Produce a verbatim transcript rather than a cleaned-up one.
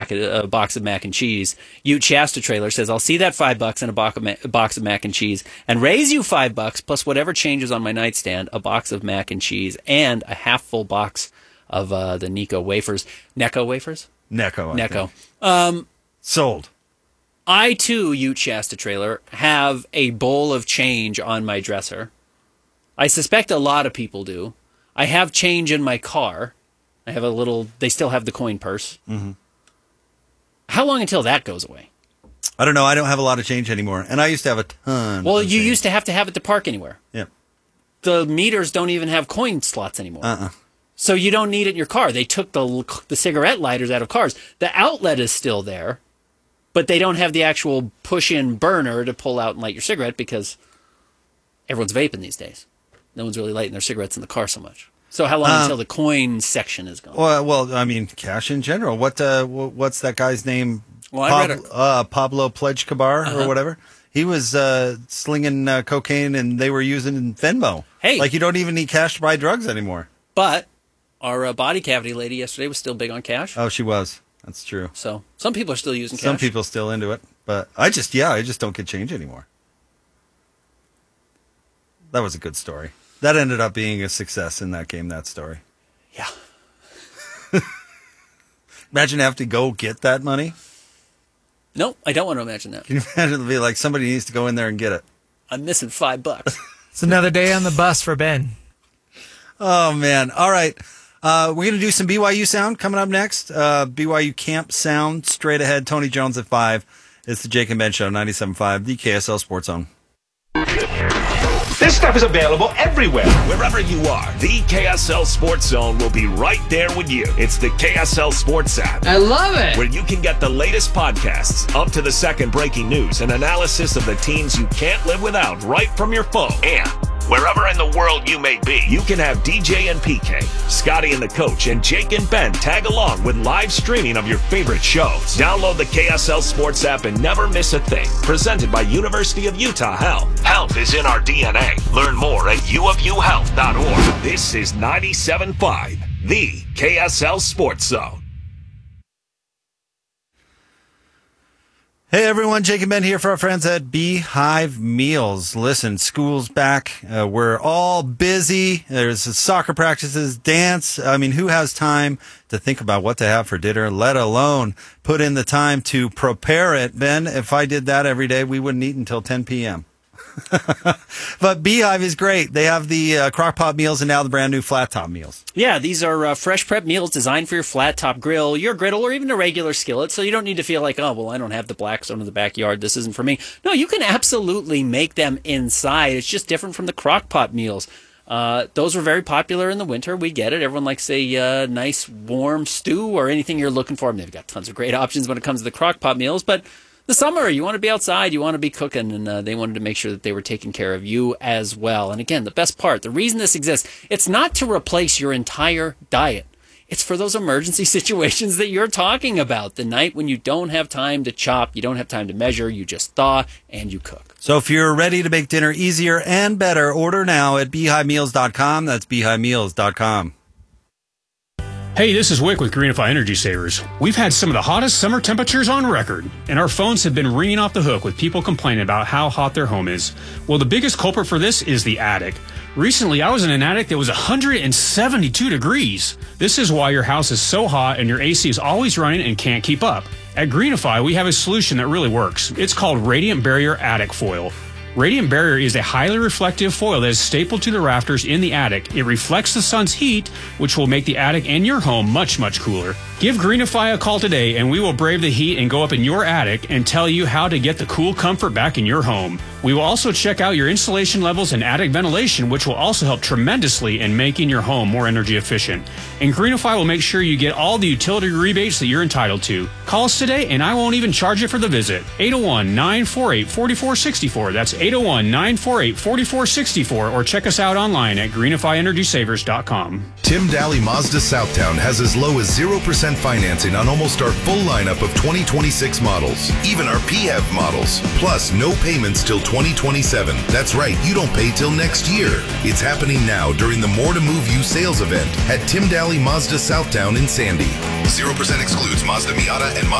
packet, a box of mac and cheese. Ute Shasta Trailer says, I'll see that five bucks and a box of, ma- a box of mac and cheese and raise you five bucks plus whatever changes on my nightstand, a box of mac and cheese, and a half full box of uh, the Necco wafers. Necco wafers? Necco. I Necco. think. Um, Sold. I, too, Ute Shasta Trailer, have a bowl of change on my dresser. I suspect a lot of people do. I have change in my car. I have a little, they still have the coin purse. Mm-hmm. How long until that goes away? I don't know. I don't have a lot of change anymore. And I used to have a ton. Well, of you change. used to have to have it to park anywhere. Yeah. The meters don't even have coin slots anymore. Uh-uh. So you don't need it in your car. They took the the cigarette lighters out of cars. The outlet is still there, but they don't have the actual push-in burner to pull out and light your cigarette because everyone's vaping these days. No one's really lighting their cigarettes in the car so much. So how long um, until the coin section is gone? Well, well, I mean, cash in general. What uh, what's that guy's name? Well, I Pab- read it. Uh, Pablo Pledge-Cabar Uh-huh. or whatever. He was uh, slinging uh, cocaine, and they were using Venmo. Hey, like you don't even need cash to buy drugs anymore. But our uh, body cavity lady yesterday was still big on cash. Oh, she was. That's true. So some people are still using cash. Some people still into it, but I just, yeah, I just don't get change anymore. That was a good story. That ended up being a success in that game, that story. Yeah. Imagine having to go get that money. No, I don't want to imagine that. Can you imagine it'd be like somebody needs to go in there and get it? I'm missing five bucks. It's another day on the bus for Ben. Oh, man. All right. Uh, we're going to do some B Y U sound coming up next. Uh, B Y U Camp Sound straight ahead. Tony Jones at five. It's the Jake and Ben Show, ninety-seven point five, the K S L Sports Zone. This stuff is available everywhere. Wherever you are, the K S L Sports Zone will be right there with you. It's the K S L Sports app. I love it. Where you can get the latest podcasts, up to the second breaking news, and analysis of the teams you can't live without right from your phone. And wherever in the world you may be, you can have D J and P K, Scotty and the Coach, and Jake and Ben tag along with live streaming of your favorite shows. Download the K S L Sports app and never miss a thing. Presented by University of Utah Health. Health is in our D N A. Learn more at u of u health dot org. This is ninety-seven point five, the K S L Sports Zone. Hey everyone, Jake and Ben here for our friends at Beehive Meals. Listen, school's back. Uh, we're all busy. There's soccer practices, dance. I mean, who has time to think about what to have for dinner, let alone put in the time to prepare it? Ben, if I did that every day, we wouldn't eat until ten p.m. But Beehive is great. They have the uh, crock pot meals and now the brand new flat top meals. Yeah, these are uh, fresh prep meals designed for your flat top grill, your griddle, or even a regular skillet, so you don't need to feel like, oh, well, I don't have the Blackstone in the backyard. This isn't for me. No, you can absolutely make them inside. It's just different from the crock pot meals. Uh, those were very popular in the winter. We get it. Everyone likes a uh, nice warm stew or anything you're looking for. I mean, they've got tons of great options when it comes to the crock pot meals, but the summer, you want to be outside, you want to be cooking, and uh, they wanted to make sure that they were taking care of you as well. And again, the best part, the reason this exists, it's not to replace your entire diet. It's for those emergency situations that you're talking about. The night when you don't have time to chop, you don't have time to measure, you just thaw and you cook. So if you're ready to make dinner easier and better, order now at beehive meals dot com. That's beehive meals dot com. Hey, this is Wick with Greenify Energy Savers. We've had some of the hottest summer temperatures on record, and our phones have been ringing off the hook with people complaining about how hot their home is. Well, the biggest culprit for this is the attic. Recently, I was in an attic that was one hundred seventy-two degrees. This is why your house is so hot and your A C is always running and can't keep up. At Greenify, we have a solution that really works. It's called Radiant Barrier Attic Foil. Radiant Barrier is a highly reflective foil that is stapled to the rafters in the attic. It reflects the sun's heat, which will make the attic and your home much, much cooler. Give Greenify a call today, and we will brave the heat and go up in your attic and tell you how to get the cool comfort back in your home. We will also check out your insulation levels and attic ventilation, which will also help tremendously in making your home more energy efficient. And Greenify will make sure you get all the utility rebates that you're entitled to. Call us today, and I won't even charge you for the visit. eight oh one, nine four eight, four four six four. That's eight oh one, nine four eight, four four six four, or check us out online at greenify energy savers dot com. Tim Daly Mazda Southtown has as low as zero percent financing on almost our full lineup of twenty twenty-six models, even our P H E V models, plus no payments till twenty twenty-seven. That's right, you don't pay till next year. It's happening now during the More to Move You sales event at Tim Daly Mazda Southtown in Sandy. zero percent excludes Mazda Miata and Mazda